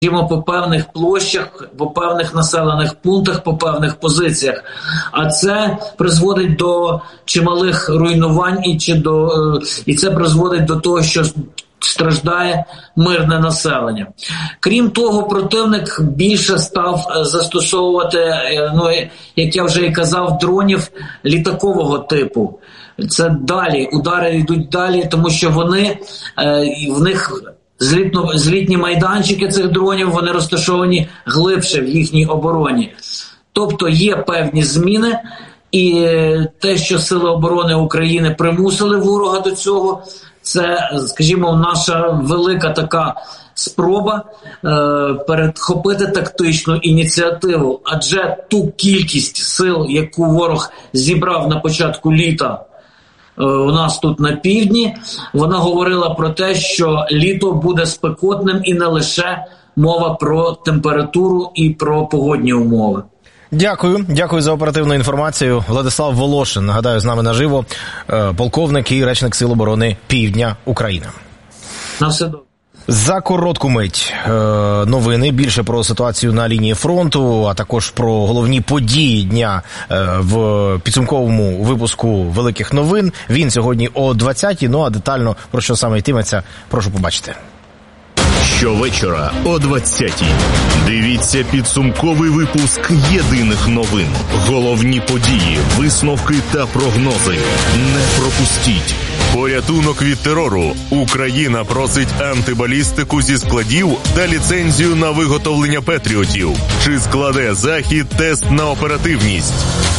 по певних площах, по певних населених пунктах, по певних позиціях. А це призводить до чималих руйнувань і це призводить до того, що страждає мирне населення. Крім того, противник більше став застосовувати, як я вже і казав, дронів літакового типу. Це далі, удари йдуть далі, тому що в них злітні майданчики цих дронів, вони розташовані глибше в їхній обороні. Тобто є певні зміни, і те, що Сили оборони України примусили ворога до цього, це, скажімо, наша велика така спроба перехопити тактичну ініціативу. Адже ту кількість сил, яку ворог зібрав на початку літа у нас тут на півдні, вона говорила про те, що літо буде спекотним і не лише мова про температуру і про погодні умови. Дякую за оперативну інформацію. Владислав Волошин, нагадаю, з нами наживо, полковник і речник Сил оборони Півдня України. На все добре. За коротку мить новини, більше про ситуацію на лінії фронту, а також про головні події дня в підсумковому випуску великих новин. Він сьогодні о 20-й, а детально про що саме йтиметься, прошу побачити. Щовечора о 20-й. Дивіться підсумковий випуск єдиних новин. Головні події, висновки та прогнози. Не пропустіть. Порятунок від терору. Україна просить антибалістику зі складів та ліцензію на виготовлення патріотів. Чи складе Захід тест на оперативність?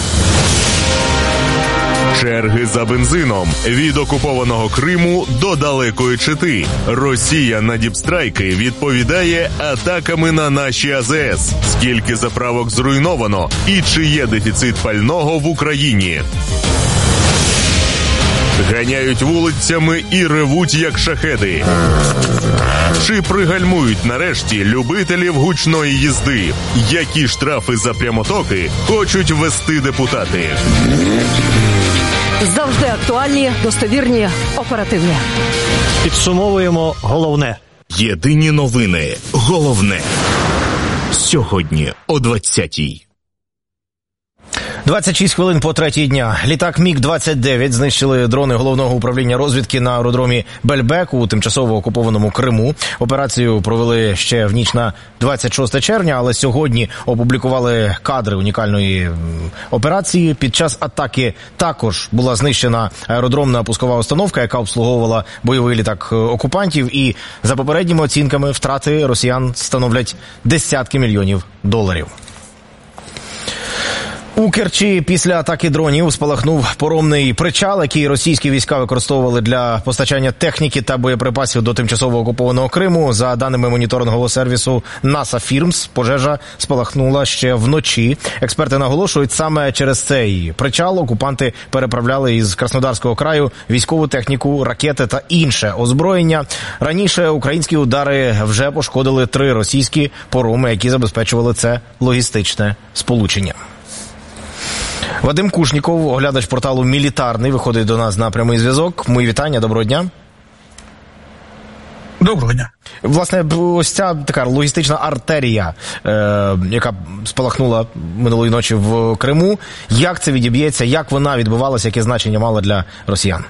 Черги за бензином. Від окупованого Криму до далекої Чити. Росія на діпстрайки відповідає атаками на наші АЗС. Скільки заправок зруйновано і чи є дефіцит пального в Україні? Ганяють вулицями і ревуть, як шахеди. Чи пригальмують нарешті любителів гучної їзди? Які штрафи за прямотоки хочуть ввести депутати? Завжди актуальні, достовірні, оперативні. Підсумовуємо головне. Єдині новини. Головне. Сьогодні о 20-й. 26 хвилин по 3-й дня. Літак МіГ-29 знищили дрони Головного управління розвідки на аеродромі Бельбек у тимчасово окупованому Криму. Операцію провели ще в ніч на 26 червня, але сьогодні опублікували кадри унікальної операції. Під час атаки також була знищена аеродромна пускова установка, яка обслуговувала бойовий літак окупантів. І за попередніми оцінками втрати росіян становлять десятки мільйонів доларів. У Керчі після атаки дронів спалахнув паромний причал, який російські війська використовували для постачання техніки та боєприпасів до тимчасово окупованого Криму. За даними моніторингового сервісу NASA Firms, пожежа спалахнула ще вночі. Експерти наголошують, саме через цей причал окупанти переправляли із Краснодарського краю військову техніку, ракети та інше озброєння. Раніше українські удари вже пошкодили 3 російські пароми, які забезпечували це логістичне сполучення. Вадим Кушніков, оглядач порталу «Мілітарний», виходить до нас на прямий зв'язок. Мої вітання, доброго дня. Доброго дня. Власне, ось ця така логістична артерія, яка спалахнула минулої ночі в Криму. Як це відіб'ється, як вона відбувалася, яке значення мала для росіян?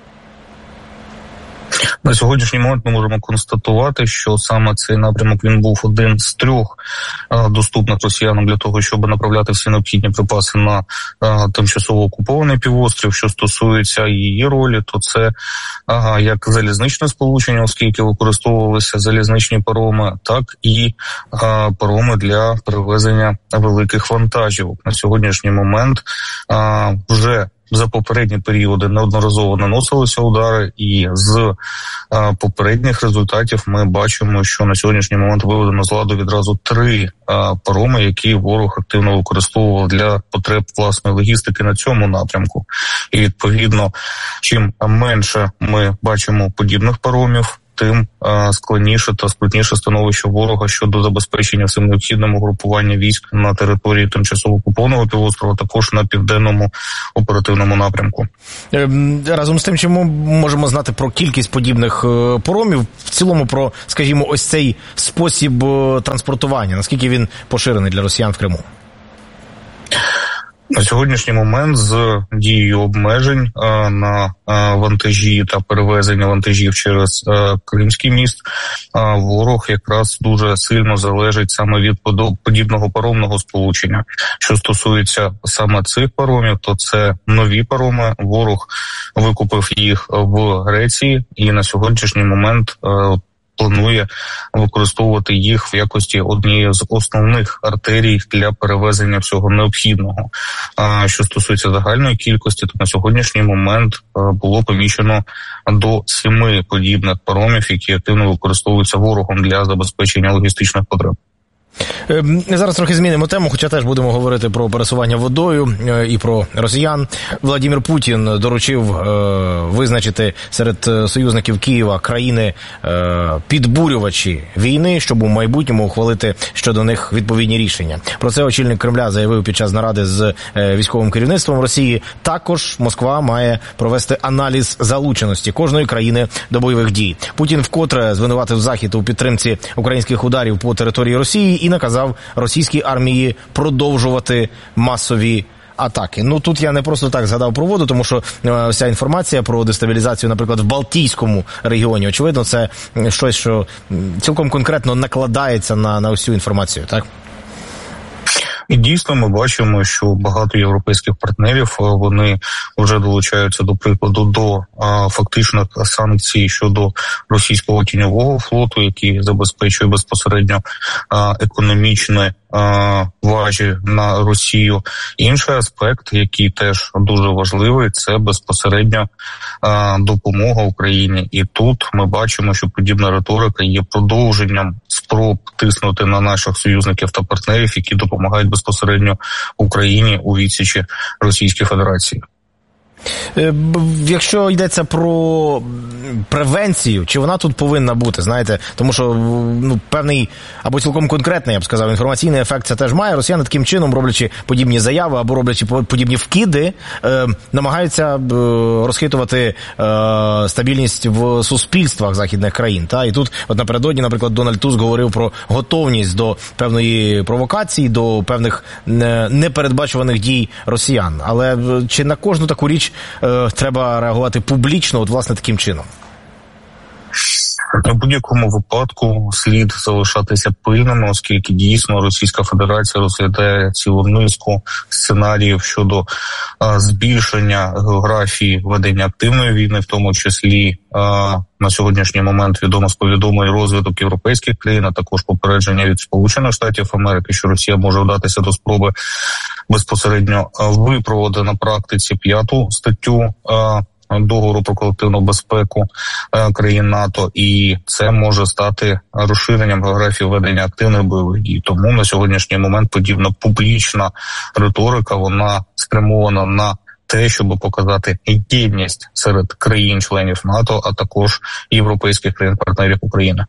На сьогоднішній момент ми можемо констатувати, що саме цей напрямок він був один з 3 доступних росіянам для того, щоб направляти всі необхідні припаси на тимчасово окупований півострів. Що стосується її ролі, то це як залізничне сполучення, оскільки використовувалися залізничні пароми, так і пароми для перевезення великих вантажівок. На сьогоднішній момент вже за попередні періоди неодноразово наносилися удари, і з попередніх результатів ми бачимо, що на сьогоднішній момент виведено з ладу відразу 3 пароми, які ворог активно використовував для потреб власної логістики на цьому напрямку. І відповідно, чим менше ми бачимо подібних паромів, тим складніше та скрутніше становище ворога щодо забезпечення всім необхідним угрупування військ на території тимчасово окупованого півострова, також на південному оперативному напрямку. Разом з тим, чи ми можемо знати про кількість подібних поромів, в цілому про, скажімо, ось цей спосіб транспортування, наскільки він поширений для росіян в Криму? На сьогоднішній момент з дією обмежень на вантажі та перевезення вантажів через Кримський міст ворог якраз дуже сильно залежить саме від подібного паромного сполучення. Що стосується саме цих паромів, то це нові пароми. Ворог викупив їх в Греції і на сьогоднішній момент планує використовувати їх в якості однієї з основних артерій для перевезення всього необхідного. Що стосується загальної кількості, то на сьогоднішній момент було помічено до 7 подібних паромів, які активно використовуються ворогом для забезпечення логістичних потреб. Зараз трохи змінимо тему, хоча теж будемо говорити про пересування водою і про росіян. Владимир Путін доручив визначити серед союзників Києва країни підбурювачі війни, щоб у майбутньому ухвалити щодо них відповідні рішення. Про це очільник Кремля заявив під час наради з військовим керівництвом Росії. Також Москва має провести аналіз залученості кожної країни до бойових дій. Путін вкотре звинуватив Захід у підтримці українських ударів по території Росії і наказав російській армії продовжувати масові атаки. Ну, тут я не просто так згадав про воду, тому що вся інформація про дестабілізацію, наприклад, в Балтійському регіоні, очевидно, це щось, що цілком конкретно накладається на всю інформацію, так? І дійсно ми бачимо, що багато європейських партнерів, вони вже долучаються, до прикладу, до фактичних санкцій щодо російського тіньового флоту, який забезпечує безпосередньо економічне важі на Росію. Інший аспект, який теж дуже важливий, це безпосередньо допомога Україні. І тут ми бачимо, що подібна риторика є продовженням спроб тиснути на наших союзників та партнерів, які допомагають безпосередньо Україні у відсічі Російської Федерації. Якщо йдеться про превенцію, чи вона тут повинна бути, знаєте, тому що певний, або цілком конкретний, я б сказав, інформаційний ефект це теж має. Росіяни таким чином, роблячи подібні заяви або роблячи подібні вкиди, намагаються розхитувати стабільність в суспільствах західних країн. Та? І тут, от напередодні, наприклад, Дональд Туск говорив про готовність до певної провокації, до певних непередбачуваних дій росіян. Але чи на кожну таку річ треба реагувати публічно, от власне таким чином? На будь-якому випадку слід залишатися пильними, оскільки дійсно Російська Федерація розглядає цілу низку сценаріїв щодо збільшення географії ведення активної війни, в тому числі на сьогоднішній момент відомо з повідомлень розвиток європейських країн, а також попередження від Сполучених Штатів Америки, що Росія може вдатися до спроби безпосередньо випроводити на практиці 5-ту статтю договору про колективну безпеку країн НАТО, і це може стати розширенням географії ведення активних бойових дій. Тому на сьогоднішній момент подібна публічна риторика, вона спрямована на те, щоб показати єдність серед країн-членів НАТО, а також європейських країн-партнерів України.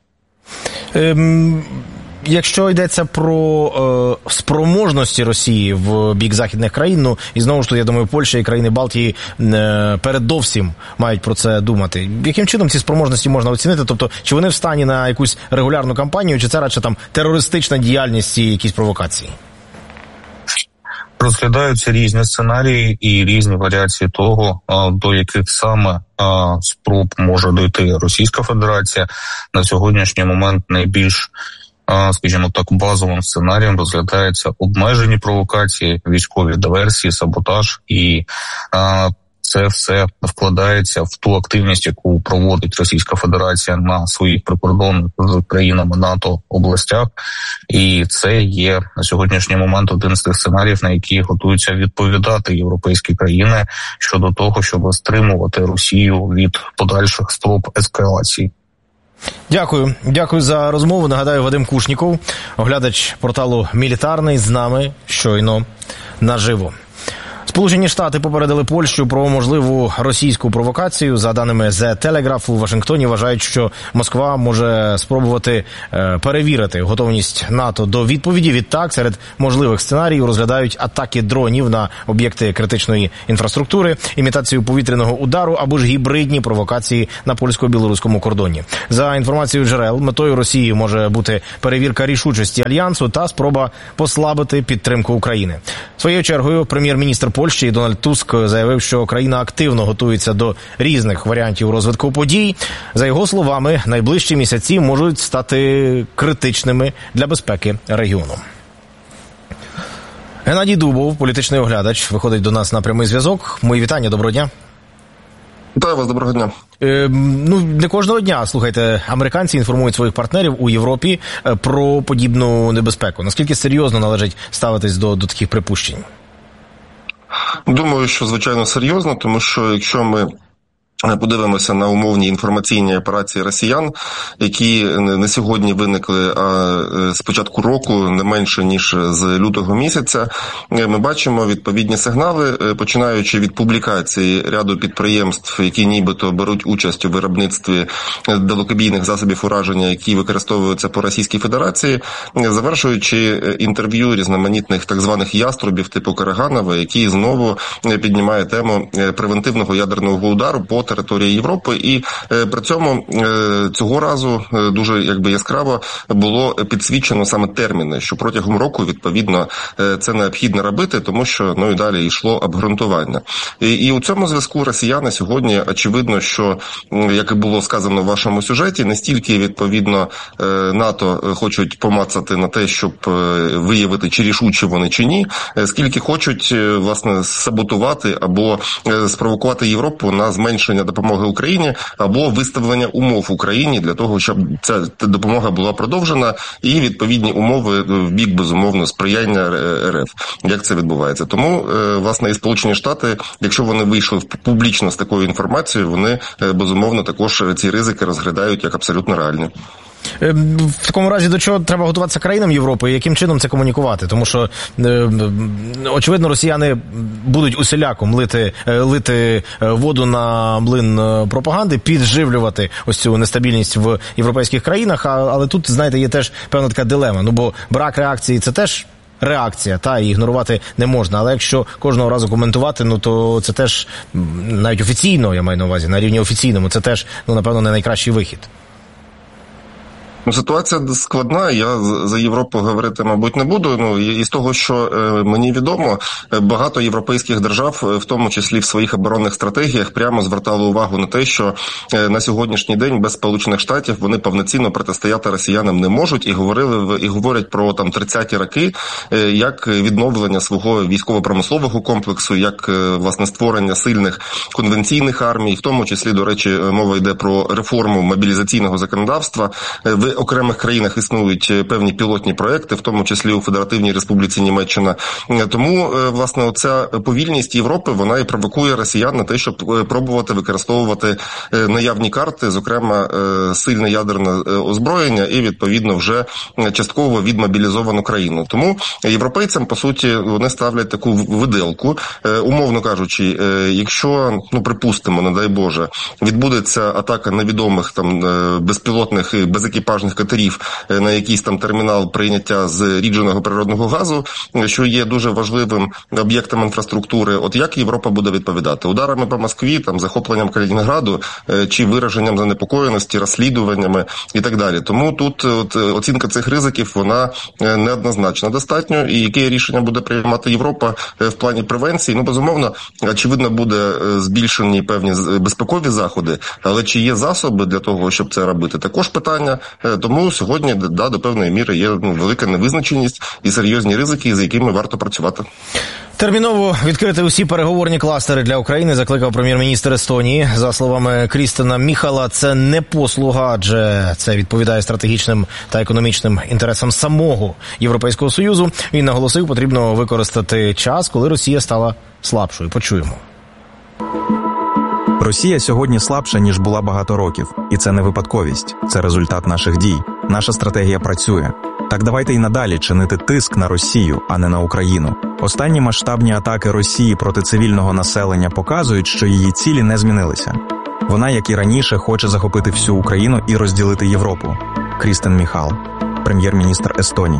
Якщо йдеться про спроможності Росії в бік західних країн, і знову ж тут, я думаю, Польща і країни Балтії передовсім мають про це думати. Яким чином ці спроможності можна оцінити? Тобто, чи вони в стані на якусь регулярну кампанію, чи це радше там терористична діяльність і якісь провокації? Розглядаються різні сценарії і різні варіації того, до яких саме спроб може дойти Російська Федерація. На сьогоднішній момент найбільш, скажімо так, базовим сценарієм розглядаються обмежені провокації, військові диверсії, саботаж, і це все вкладається в ту активність, яку проводить Російська Федерація на своїх прикордонних з країнами НАТО областях. І це є на сьогоднішній момент один з тих сценаріїв, на які готуються відповідати європейські країни щодо того, щоб стримувати Росію від подальших спроб ескалації. Дякую за розмову. Нагадаю, Вадим Кушніков, оглядач порталу «Мілітарний», з нами щойно наживо. Сполучені Штати попередили Польщу про можливу російську провокацію. За даними The Telegraph, у Вашингтоні вважають, що Москва може спробувати перевірити готовність НАТО до відповіді. Відтак, серед можливих сценаріїв розглядають атаки дронів на об'єкти критичної інфраструктури, імітацію повітряного удару або ж гібридні провокації на польсько-білоруському кордоні. За інформацією джерел, метою Росії може бути перевірка рішучості Альянсу та спроба послабити підтримку України. Своєю чергою, прем'єр-міністр Польщі Дональд Туск заявив, що країна активно готується до різних варіантів розвитку подій. За його словами, найближчі місяці можуть стати критичними для безпеки регіону. Геннадій Дубов, політичний оглядач, виходить до нас на прямий зв'язок. Мої вітання, доброго дня. Вітаю вас, доброго дня. Не кожного дня, слухайте, американці інформують своїх партнерів у Європі про подібну небезпеку. Наскільки серйозно належить ставитись до таких припущень? Думаю, що звичайно серйозно, тому що якщо ми подивимося на умовні інформаційні операції росіян, які не сьогодні виникли, а з початку року, не менше, ніж з лютого місяця, ми бачимо відповідні сигнали, починаючи від публікації ряду підприємств, які нібито беруть участь у виробництві далекобійних засобів ураження, які використовуються по Російській Федерації, завершуючи інтерв'ю різноманітних так званих яструбів типу Караганова, який знову піднімає тему превентивного ядерного удару по території Європи, і при цьому цього разу дуже яскраво було підсвічено саме терміни, що протягом року, відповідно, це необхідно робити, тому що і далі йшло обґрунтування. І у цьому зв'язку росіяни сьогодні, очевидно, що, як і було сказано в вашому сюжеті, не стільки, відповідно, НАТО хочуть помацати на те, щоб виявити, чи рішучі вони, чи ні, скільки хочуть, власне, саботувати або спровокувати Європу на зменшення допомоги Україні або виставлення умов Україні для того, щоб ця допомога була продовжена, і відповідні умови в бік, безумовно, сприяння РФ. Як це відбувається? Тому, власне, і Сполучені Штати, якщо вони вийшли публічно з такою інформацією, вони, безумовно, також ці ризики розглядають як абсолютно реальні. В такому разі, до чого треба готуватися країнам Європи і яким чином це комунікувати? Тому що, очевидно, росіяни будуть усіляком лити воду на млин пропаганди, підживлювати ось цю нестабільність в європейських країнах, але тут, знаєте, є теж певна така дилема, бо брак реакції – це теж реакція, і ігнорувати не можна. Але якщо кожного разу коментувати, то це теж, навіть офіційно, я маю на увазі, на рівні офіційному, це теж, напевно, не найкращий вихід. Ситуація складна, я за Європу говорити, мабуть, не буду. І з того, що мені відомо, багато європейських держав, в тому числі в своїх оборонних стратегіях, прямо звертали увагу на те, що на сьогоднішній день без Сполучених Штатів вони повноцінно протистояти росіянам не можуть, і говорять про 30-ті роки, як відновлення свого військово-промислового комплексу, як, власне, створення сильних конвенційних армій, в тому числі, до речі, мова йде про реформу мобілізаційного законодавства. В окремих країнах існують певні пілотні проекти, в тому числі у Федеративній Республіці Німеччина. Тому, власне, оця повільність Європи, вона і провокує росіян на те, щоб пробувати використовувати наявні карти, зокрема сильне ядерне озброєння і, відповідно, вже частково відмобілізовану країну. Тому європейцям, по суті, вони ставлять таку виделку. Умовно кажучи, якщо, припустимо, не дай Боже, відбудеться атака невідомих безпілотних і безекіпажних катерів на якийсь термінал прийняття зрідженого природного газу, що є дуже важливим об'єктом інфраструктури, як Європа буде відповідати? Ударами по Москві, захопленням Калінінграду, чи вираженням занепокоєності, розслідуваннями і так далі. Тому тут оцінка цих ризиків, вона неоднозначна достатньо. І яке рішення буде приймати Європа в плані превенції? Безумовно, очевидно, буде збільшені певні безпекові заходи, але чи є засоби для того, щоб це робити? Також питання. Тому сьогодні, до певної міри є велика невизначеність і серйозні ризики, з якими варто працювати. Терміново відкрити усі переговорні кластери для України закликав прем'єр-міністр Естонії. За словами Крістена Міхала, це не послуга, адже це відповідає стратегічним та економічним інтересам самого Європейського Союзу. Він наголосив, потрібно використати час, коли Росія стала слабшою. Почуємо. Росія сьогодні слабша, ніж була багато років. І це не випадковість. Це результат наших дій. Наша стратегія працює. Так давайте й надалі чинити тиск на Росію, а не на Україну. Останні масштабні атаки Росії проти цивільного населення показують, що її цілі не змінилися. Вона, як і раніше, хоче захопити всю Україну і розділити Європу. Крістен Міхал, прем'єр-міністр Естонії.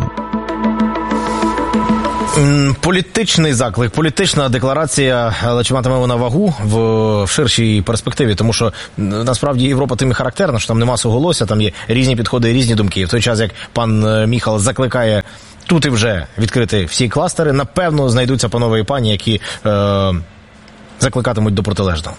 Політичний заклик, політична декларація, але чи матиме вона вагу в ширшій перспективі? Тому що, насправді, Європа тим і характерна, що там нема суголосся, там є різні підходи і різні думки. В той час, як пан Міхал закликає тут і вже відкрити всі кластери, напевно, знайдуться панове і пані, які закликатимуть до протилежного.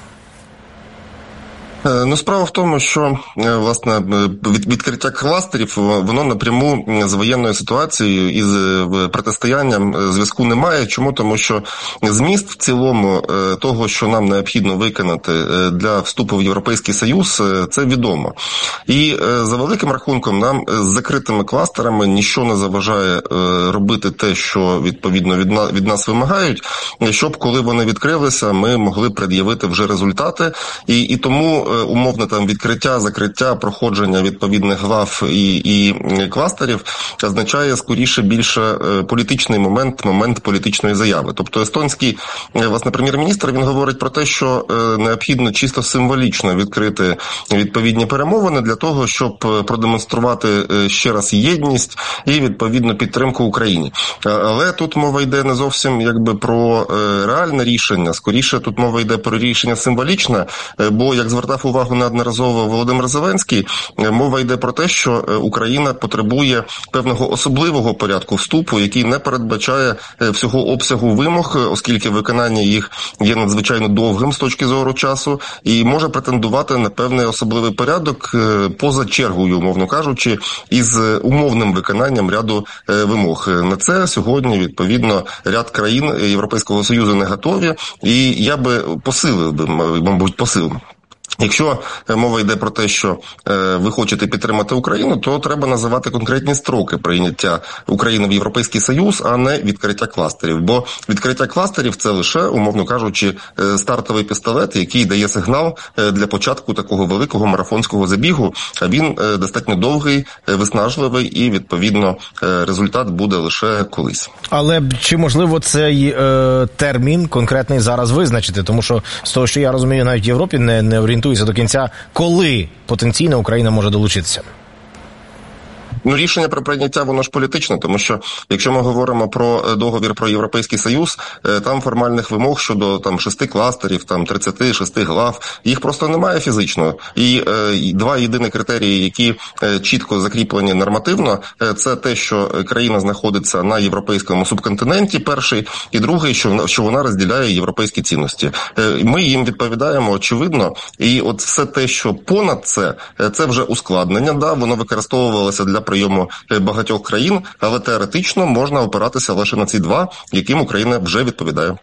Ну, справа в тому, що, власне, відкриття кластерів, воно напряму з воєнною ситуацією і з протистоянням зв'язку немає. Чому? Тому що зміст в цілому того, що нам необхідно виконати для вступу в Європейський Союз, це відомо. І за великим рахунком нам з закритими кластерами ніщо не заважає робити те, що відповідно від нас вимагають, щоб коли вони відкрилися, ми могли пред'явити вже результати. І тому умовне там відкриття, закриття, проходження відповідних глав і кластерів означає скоріше більше політичний момент політичної заяви. Тобто естонський, власне, прем'єр-міністр, він говорить про те, що необхідно чисто символічно відкрити відповідні перемовини для того, щоб продемонструвати ще раз єдність і відповідно підтримку Україні. Але тут мова йде не зовсім якби про реальне рішення, скоріше тут мова йде про рішення символічне, бо, як звертав увагу неодноразово Володимир Зеленський, мова йде про те, що Україна потребує певного особливого порядку вступу, який не передбачає всього обсягу вимог, оскільки виконання їх є надзвичайно довгим з точки зору часу, і може претендувати на певний особливий порядок поза чергою, умовно кажучи, із умовним виконанням ряду вимог. На це сьогодні, відповідно, ряд країн Європейського Союзу не готові, і я би посилив, мабуть, Якщо мова йде про те, що ви хочете підтримати Україну, то треба називати конкретні строки прийняття України в Європейський Союз, а не відкриття кластерів. Бо відкриття кластерів – це лише, умовно кажучи, стартовий пістолет, який дає сигнал для початку такого великого марафонського забігу. А він достатньо довгий, виснажливий і, відповідно, результат буде лише колись. Але чи можливо цей термін конкретний зараз визначити? Тому що, з того, що я розумію, навіть в Європі не орієнтується до кінця, коли потенційно Україна може долучитися. Ну, рішення про прийняття, воно ж політичне, тому що, якщо ми говоримо про договір про Європейський Союз, там формальних вимог щодо там 6 кластерів, там 36 глав, їх просто немає фізично. І два єдині критерії, які чітко закріплені нормативно, це те, що країна знаходиться на європейському субконтиненті, перший, і другий, що вона розділяє європейські цінності. Ми їм відповідаємо очевидно, і от все те, що понад це вже ускладнення, да, воно використовувалося для прийому багатьох країн, але теоретично можна опиратися лише на ці два, яким Україна вже відповідає.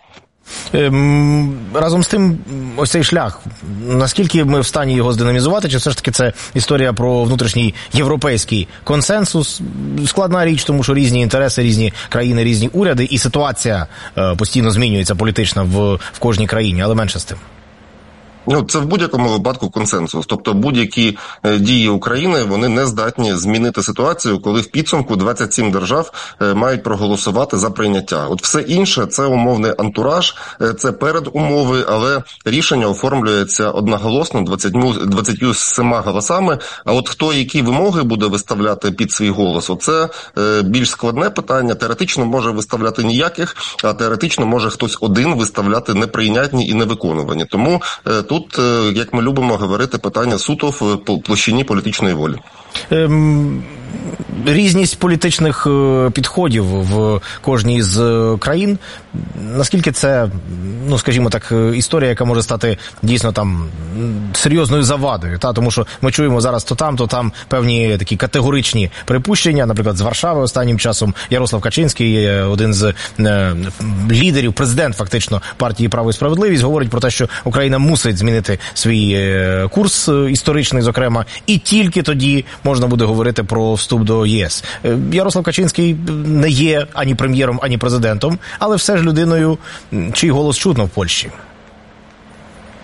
Разом з тим, ось цей шлях, наскільки ми в стані його здинамізувати, чи все ж таки це історія про внутрішній європейський консенсус? Складна річ, тому що різні інтереси, різні країни, різні уряди, і ситуація постійно змінюється політична в кожній країні, але менше з тим. Ну, це в будь-якому випадку консенсус. Тобто будь-які дії України, вони не здатні змінити ситуацію, коли в підсумку 27 держав мають проголосувати за прийняття. От все інше – це умовний антураж, це передумови, але рішення оформлюється одноголосно 27 голосами. А от хто які вимоги буде виставляти під свій голос, оце більш складне питання. Теоретично може виставляти ніяких, а теоретично може хтось один виставляти неприйнятні і невиконувані. Тому тут, як ми любимо говорити, питання суто в площині політичної волі. Різність політичних підходів в кожній з країн, наскільки це, ну, скажімо так, історія, яка може стати дійсно там серйозною завадою, та? Тому що ми чуємо зараз то там певні такі категоричні припущення, наприклад, з Варшави останнім часом Ярослав Качинський, один з лідерів, президент фактично партії «Право і справедливість», говорить про те, що Україна мусить змінити свій курс історичний, зокрема, і тільки тоді можна буде говорити про вступ до ЄС. Ярослав Качинський не є ані прем'єром, ані президентом, але все ж людиною, чий голос чутно в Польщі.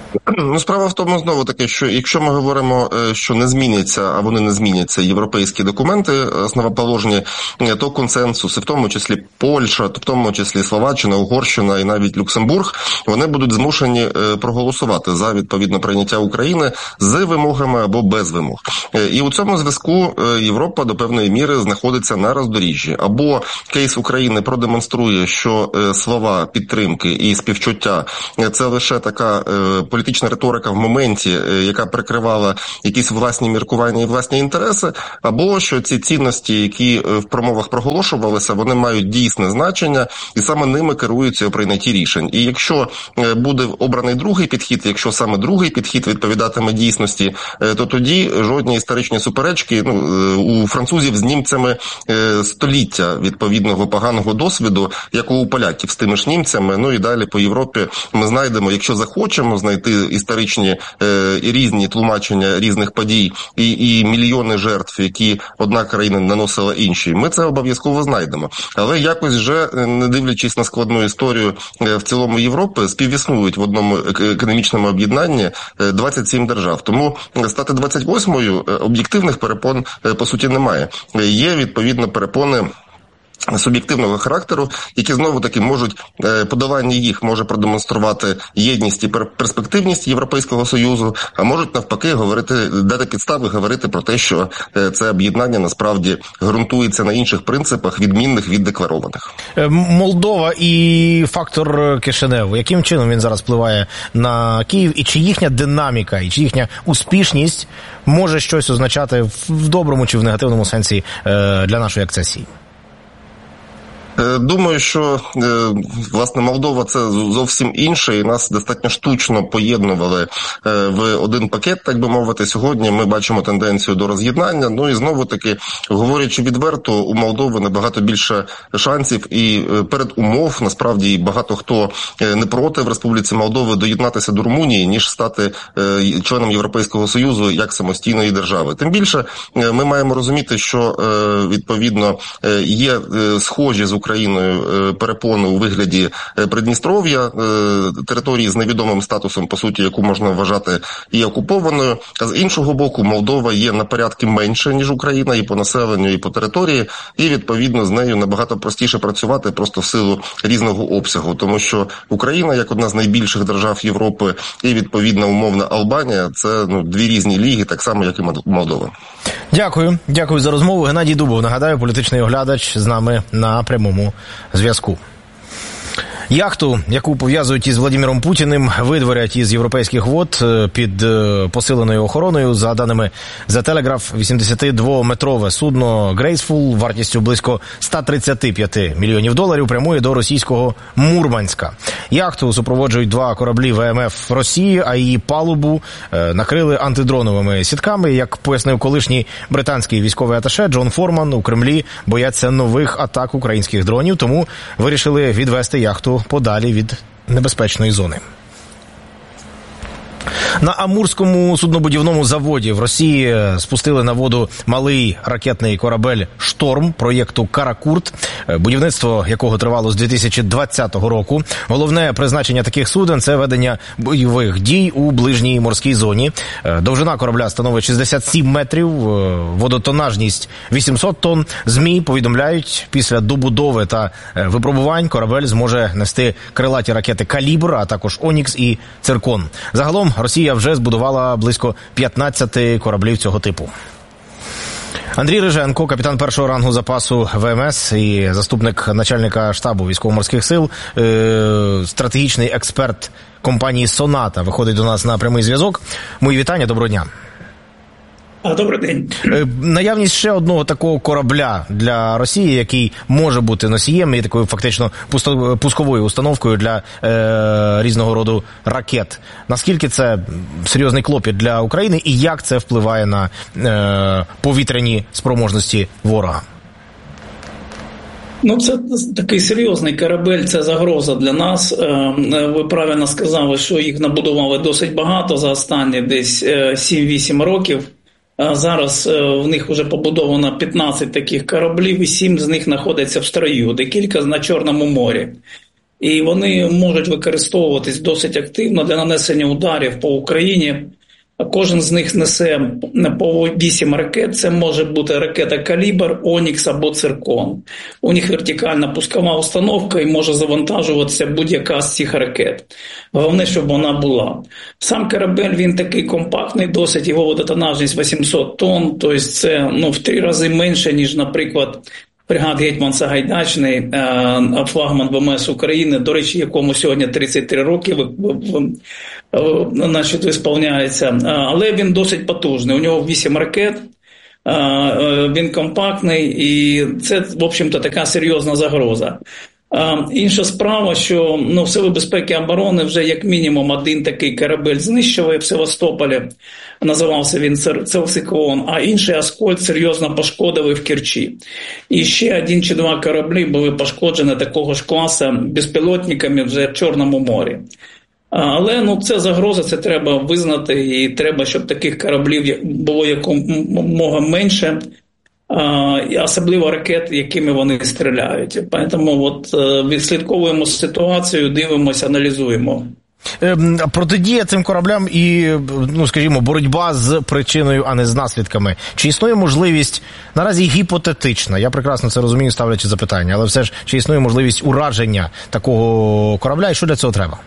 Ну, справа в тому, знову таки, що якщо ми говоримо, що не зміняться, а вони не зміняться європейські документи основоположні, то консенсус, і в тому числі Польща, в тому числі Словаччина, Угорщина і навіть Люксембург, вони будуть змушені проголосувати за відповідне прийняття України з вимогами або без вимог. І у цьому зв'язку Європа до певної міри знаходиться на роздоріжжі. Або кейс України продемонструє, що слова підтримки і співчуття – це лише така політична риторика в моменті, яка прикривала якісь власні міркування і власні інтереси, або що ці цінності, які в промовах проголошувалися, вони мають дійсне значення, і саме ними керуються у прийнятті рішень. І якщо буде обраний другий підхід, якщо саме другий підхід відповідатиме дійсності, то тоді жодні історичні суперечки, у французів з німцями століття відповідного поганого досвіду, як у поляків з тими ж німцями, і далі по Європі ми знайдемо, якщо захочемо знайти історичні і різні тлумачення різних подій і мільйони жертв, які одна країна наносила іншій, ми це обов'язково знайдемо. Але якось вже, не дивлячись на складну історію в цілому Європи, співіснують в одному економічному об'єднанні 27 держав. Тому стати 28-ю об'єктивних перепон, по суті, немає. Є, відповідно, перепони суб'єктивного характеру, які знову-таки можуть, подолання їх може продемонструвати єдність і перспективність Європейського Союзу, а можуть навпаки дати підстави говорити про те, що це об'єднання насправді ґрунтується на інших принципах, відмінних від декларованих. Молдова і фактор Кишиневу, яким чином він зараз впливає на Київ, і чи їхня динаміка, і чи їхня успішність може щось означати в доброму чи в негативному сенсі для нашої акцесії? Думаю, що, власне, Молдова – це зовсім інше, і нас достатньо штучно поєднували в один пакет, так би мовити. Сьогодні ми бачимо тенденцію до роз'єднання. І знову-таки, говорячи відверто, у Молдови набагато більше шансів і передумов, насправді, і багато хто не проти в Республіці Молдови доєднатися до Румунії, ніж стати членом Європейського Союзу як самостійної держави. Тим більше, ми маємо розуміти, що, відповідно, є схожі з Україною перепони у вигляді Придністров'я, території з невідомим статусом, по суті, яку можна вважати і окупованою. А з іншого боку, Молдова є на порядки менше, ніж Україна, і по населенню, і по території, і, відповідно, з нею набагато простіше працювати просто в силу різного обсягу. Тому що Україна, як одна з найбільших держав Європи, і, відповідно, умовна Албанія – це дві різні ліги, так само, як і Молдова. Дякую за розмову. Геннадій Дубов, нагадаю, політичний оглядач з нами на прямому зв'язку. Яхту, яку пов'язують із Владимиром Путіним, видворять із європейських вод під посиленою охороною. За даними The Telegraph, 82-метрове судно Graceful вартістю близько $135 мільйонів прямує до російського Мурманська. Яхту супроводжують 2 кораблі ВМФ Росії, а її палубу накрили антидроновими сітками. Як пояснив колишній британський військовий аташе Джон Форман, у Кремлі бояться нових атак українських дронів, тому вирішили відвести яхту подалі від небезпечної зони. На Амурському суднобудівному заводі в Росії спустили на воду малий ракетний корабель «Шторм» проєкту «Каракурт», будівництво якого тривало з 2020 року. Головне призначення таких суден – це ведення бойових дій у ближній морській зоні. Довжина корабля становить 67 метрів, водотонажність 800 тонн. ЗМІ повідомляють, після добудови та випробувань корабель зможе нести крилаті ракети «Калібр», а також «Онікс» і «Циркон». Загалом Росія вже збудувала близько 15 кораблів цього типу. Андрій Риженко, капітан першого рангу запасу ВМС і заступник начальника штабу військово-морських сил, стратегічний експерт компанії «Соната», виходить до нас на прямий зв'язок. Мої вітання, доброго дня. Добрий день. Наявність ще одного такого корабля для Росії, який може бути носієм і такою фактично пусковою установкою для різного роду ракет. Наскільки це серйозний клопіт для України і як це впливає на повітряні спроможності ворога? Це такий серйозний корабель, це загроза для нас. Ви правильно сказали, що їх набудували досить багато за останні десь 7-8 років. Зараз в них вже побудовано 15 таких кораблів, і 7 з них знаходяться в строю, де кілька на Чорному морі. і вони можуть використовуватись досить активно для нанесення ударів по Україні. Кожен з них несе по 8 ракет. Це може бути ракета «Калібр», «Онікс» або «Циркон». У них вертикальна пускова установка і може завантажуватися будь-яка з цих ракет. Головне, щоб вона була. Сам корабель, він такий компактний, досить, його водотонажність 800 тонн, тобто це в 3 рази менше, ніж, наприклад, фрегат «Гетьман Сагайдачний», флагман ВМС України, до речі, якому сьогодні 33 роки висповняється. Але він досить потужний. У нього 8 ракет, він компактний, і це, в общем-то, така серйозна загроза. Інша справа, що Сили безпеки і оборони вже як мінімум один такий корабель знищили в Севастополі, називався він «Циклон», а інший «Аскольд» серйозно пошкодили в Керчі. І ще 1 чи 2 кораблі були пошкоджені такого ж класу безпілотниками вже в Чорному морі. Але це загроза, це треба визнати, і треба, щоб таких кораблів було якомога менше, особливо ракет, якими вони стріляють. Тому відслідковуємо ситуацію, дивимося, аналізуємо. Протидія цим кораблям і, скажімо, боротьба з причиною, а не з наслідками. Чи існує можливість, наразі гіпотетична, я прекрасно це розумію, ставлячи запитання, але все ж, чи існує можливість ураження такого корабля і що для цього треба?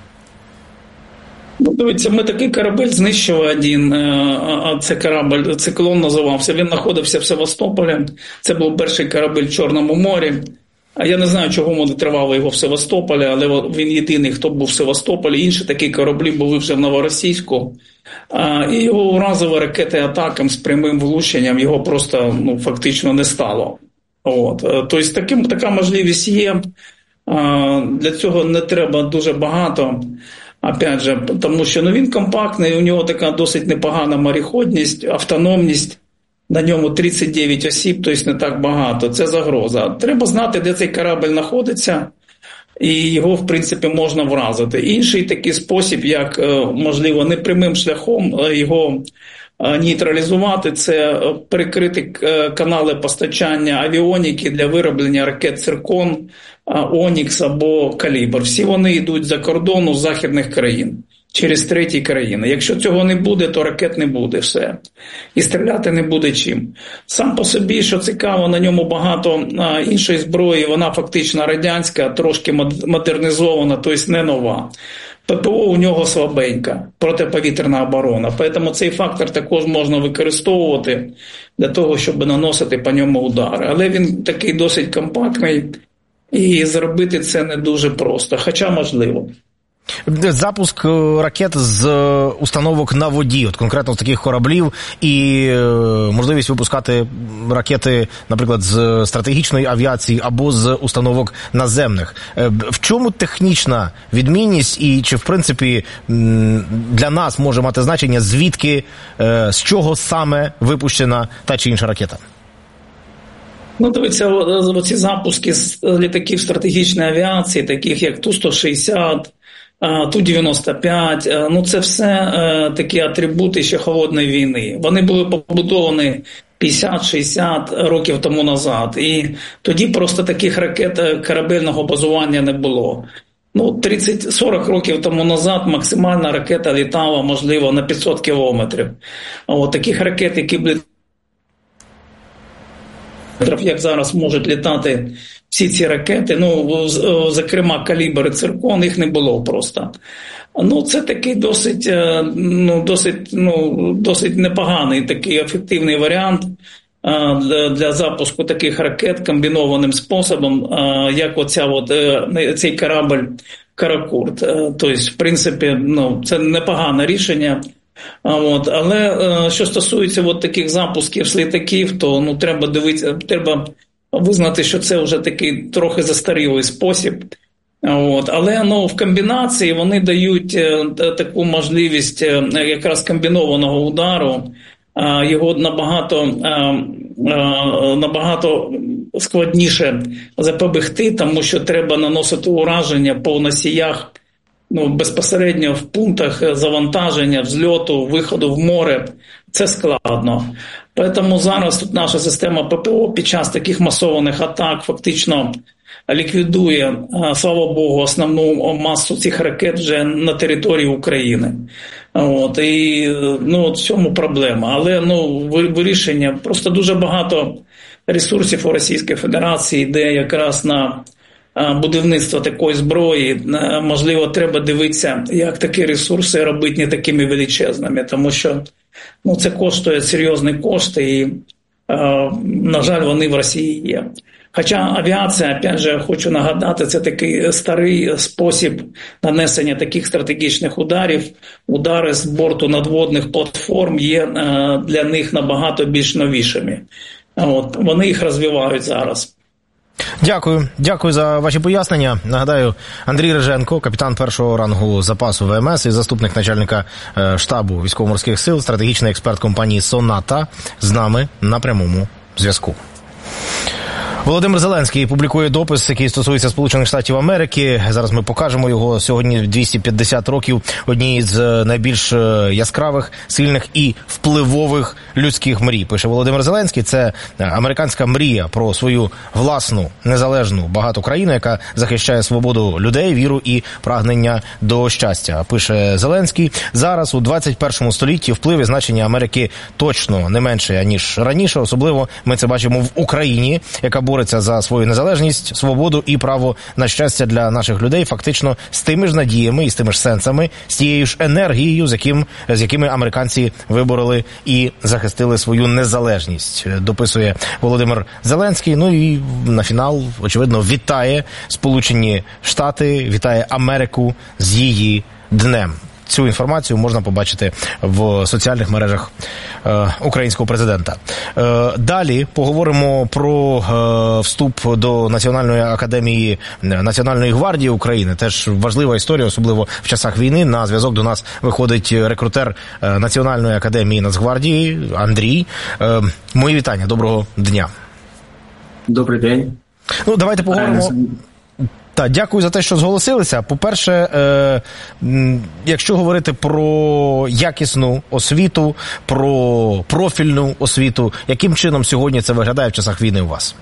Дивіться, ми такий корабель знищили один, а це корабль, «Циклон» називався, він знаходився в Севастополі, це був перший корабель в Чорному морі. Я не знаю, чого ми тривали його в Севастополі, але він єдиний, хто був в Севастополі. Інші такі кораблі були вже в Новоросійську. І його уразили ракети атакам з прямим влученням, його просто фактично не стало. Тобто така можливість є. Для цього не треба дуже багато. Опять же, тому що він компактний, у нього така досить непогана мореходність, автономність. На ньому 39 осіб, тобто не так багато. Це загроза. Треба знати, де цей корабель знаходиться, і його, в принципі, можна вразити. Інший такий спосіб, як, можливо, непрямим шляхом його нейтралізувати, це перекрити канали постачання авіоніки для вироблення ракет «Циркон», «Онікс» або «Калібр». Всі вони йдуть за кордону з західних країн. Через треті країни. Якщо цього не буде, то ракет не буде, все. І стріляти не буде чим. Сам по собі, що цікаво, на ньому багато іншої зброї, вона фактично радянська, трошки модернізована, тобто не нова. ППО у нього слабенька, протиповітряна оборона. Тому цей фактор також можна використовувати для того, щоб наносити по ньому удари. Але він такий досить компактний, і зробити це не дуже просто, хоча можливо. Запуск ракет з установок на воді, конкретно з таких кораблів, і можливість випускати ракети, наприклад, з стратегічної авіації або з установок наземних. В чому технічна відмінність і чи, в принципі, для нас може мати значення, звідки, з чого саме випущена та чи інша ракета? Дивіться, ці запуски з літаків стратегічної авіації, таких як Ту-160, Ту-95, це все такі атрибути ще холодної війни. Вони були побудовані 50-60 років тому назад. І тоді просто таких ракет корабельного базування не було. 30-40 років тому назад максимальна ракета літала, можливо, на 500 кілометрів. Таких ракет, які були, як зараз можуть літати всі ці ракети, зокрема «Калібр» і «Циркон», їх не було просто. Це такий досить непоганий, такий ефективний варіант для запуску таких ракет комбінованим способом, як цей корабль «Каракурт». Тобто, в принципі, це непогане рішення. Але що стосується таких запусків з літаків, то треба дивитися, треба визнати, що це вже такий трохи застарілий спосіб. Але в комбінації вони дають таку можливість якраз комбінованого удару, його набагато складніше запобігти, тому що треба наносити ураження по носіях, безпосередньо в пунктах завантаження, взльоту, виходу в море. Це складно. Тому зараз тут наша система ППО під час таких масованих атак фактично ліквідує, слава Богу, основну масу цих ракет вже на території України. І в цьому проблема. Але вирішення, просто дуже багато ресурсів у Російській Федерації йде якраз на будівництво такої зброї. Можливо, треба дивитися, як такі ресурси робити не такими величезними, тому що це коштує серйозні кошти і, на жаль, вони в Росії є. Хоча авіація, опять же, хочу нагадати, це такий старий спосіб нанесення таких стратегічних ударів. Удари з борту надводних платформ є для них набагато більш новішими. Вони їх розвивають зараз. Дякую за ваші пояснення. Нагадаю, Андрій Риженко, капітан першого рангу запасу ВМС і заступник начальника штабу військово-морських сил, стратегічний експерт компанії «Соната» з нами на прямому зв'язку. Володимир Зеленський публікує допис, який стосується Сполучених Штатів Америки. Зараз ми покажемо його. Сьогодні 250 років однієї з найбільш яскравих, сильних і впливових людських мрій. Пише Володимир Зеленський. Це американська мрія про свою власну, незалежну, багату країну, яка захищає свободу людей, віру і прагнення до щастя. Пише Зеленський. Зараз у 21 столітті вплив і значення Америки точно не менше, ніж раніше. Особливо ми це бачимо в Україні, яка бореться за свою незалежність, свободу і право на щастя для наших людей, фактично з тими ж надіями і з тими ж сенсами, з тією ж енергією, з якими американці вибороли і захистили свою незалежність, дописує Володимир Зеленський. І на фінал, очевидно, вітає Сполучені Штати, вітає Америку з її днем. Цю інформацію можна побачити в соціальних мережах українського президента. Далі поговоримо про вступ до Національної академії Національної гвардії України. Теж важлива історія, особливо в часах війни. На зв'язок до нас виходить рекрутер Національної академії Нацгвардії Андрій. Мої вітання, доброго дня. Добрий день. Давайте поговоримо. Дякую за те, що зголосилися. По-перше, якщо говорити про якісну освіту, про профільну освіту, яким чином сьогодні це виглядає в часах війни у вас?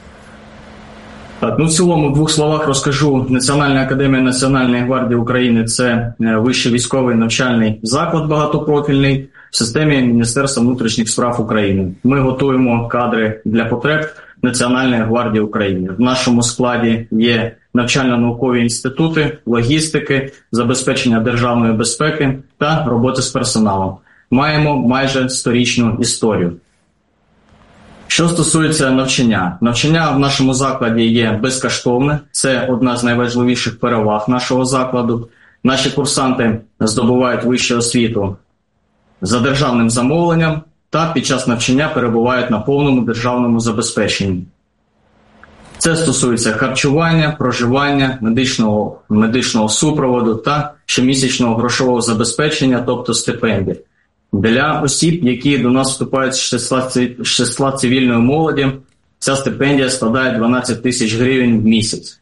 Так, в цілому в двох словах розкажу. Національна академія Національної гвардії України – це вищий військовий навчальний заклад багатопрофільний в системі Міністерства внутрішніх справ України. Ми готуємо кадри для потреб Національної гвардії України. В нашому складі є навчально-наукові інститути, логістики, забезпечення державної безпеки та роботи з персоналом. Маємо майже 100-річну історію. Що стосується навчання. Навчання в нашому закладі є безкоштовне. Це одна з найважливіших переваг нашого закладу. Наші курсанти здобувають вищу освіту за державним замовленням та під час навчання перебувають на повному державному забезпеченні. Це стосується харчування, проживання, медичного супроводу та щомісячного грошового забезпечення, тобто стипендій. Для осіб, які до нас вступають з числа цивільної молоді, ця стипендія складає 12 тисяч гривень в місяць.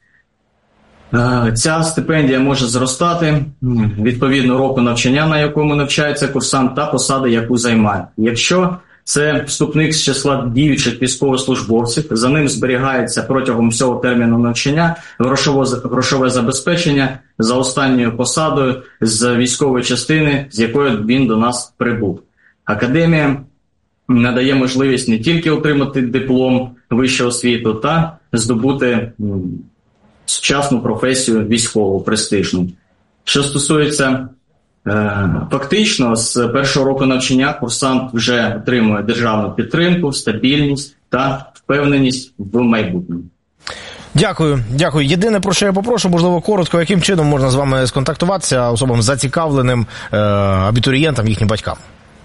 Ця стипендія може зростати відповідно року навчання, на якому навчається курсант, та посади, яку займає. Якщо це вступник з числа діючих військовослужбовців, за ним зберігається протягом всього терміну навчання грошове забезпечення за останньою посадою з військової частини, з якої він до нас прибув. Академія надає можливість не тільки отримати диплом вищого освіту та здобути сучасну професію військову, престижну. Що стосується фактично, з першого року навчання курсант вже отримує державну підтримку, стабільність та впевненість в майбутньому. Дякую. Єдине, про що я попрошу, можливо, коротко, яким чином можна з вами сконтактуватися особам зацікавленим, абітурієнтам, їхнім батькам?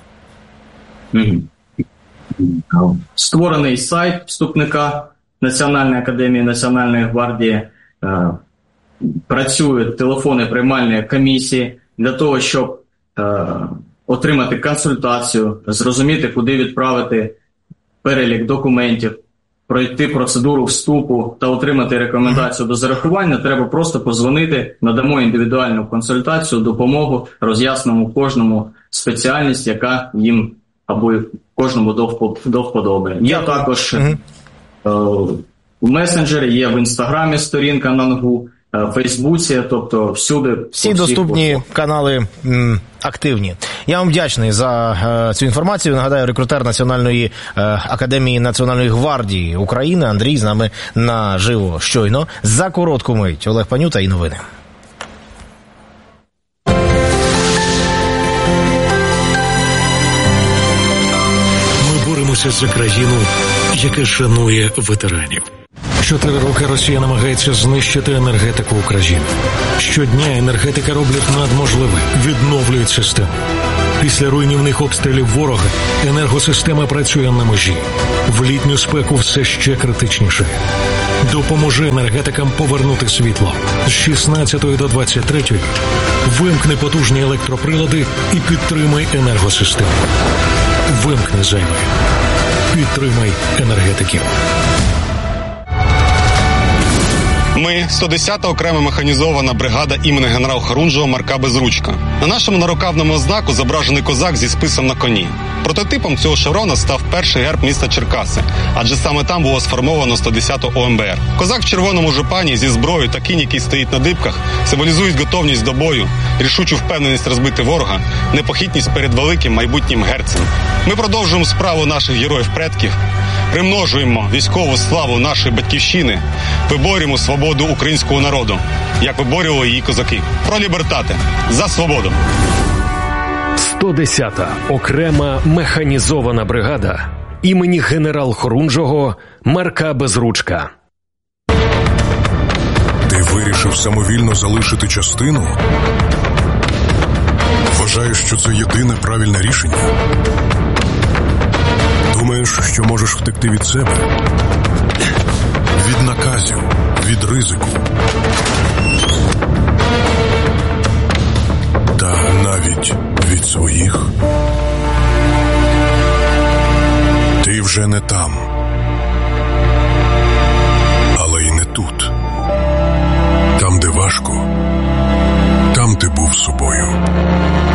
Створений сайт вступника Національної академії Національної гвардії, працюють телефони приймальної комісії для того, щоб отримати консультацію, зрозуміти, куди відправити перелік документів, пройти процедуру вступу та отримати рекомендацію до зарахування, треба просто подзвонити, надамо індивідуальну консультацію, допомогу, роз'яснимо кожному спеціальність, яка їм або кожному до вподоби. Є також в месенджері, є в Інстаграмі сторінка НАНГУ, в Фейсбуці, тобто всюди. Всі доступні канали активні. Я вам вдячний за цю інформацію. Нагадаю, рекрутер Національної академії Національної гвардії України Андрій з нами наживо щойно. За коротку мить Олег Панюта і новини. Ми боремося за країну, яка шанує ветеранів. 4 роки Росія намагається знищити енергетику України. Щодня енергетика роблять надможливе, відновлюють систему. Після руйнівних обстрілів ворога енергосистема працює на межі. В літню спеку все ще критичніше. Допоможи енергетикам повернути світло. З 16 до 23 вимкни потужні електроприлади і підтримай енергосистему. Вимкни зайве. Підтримай енергетиків. Ми – 110-та окрема механізована бригада імені генерал-хорунжого Марка Безручка. На нашому нарукавному знаку зображений козак зі списом на коні. Прототипом цього шеврона став перший герб міста Черкаси, адже саме там було сформовано 110-ту ОМБР. Козак в червоному жупані зі зброєю та кінь, який стоїть на дибках, символізують готовність до бою, рішучу впевненість розбити ворога, непохитність перед великим майбутнім герцем. Ми продовжуємо справу наших героїв-предків, примножуємо військову славу нашої батьківщини, виборюємо свободу українського народу, як виборювали її козаки. Про лібертати. За свободу. 110-та окрема механізована бригада імені генерал-хорунжого Марка Безручка. Ти вирішив самовільно залишити частину? Вважаєш, що це єдине правильне рішення? Думаєш, що можеш втекти від себе? Від наказів, від ризику. Та навіть від своїх. Ти вже не там. Але й не тут. Там, де важко, там ти був собою.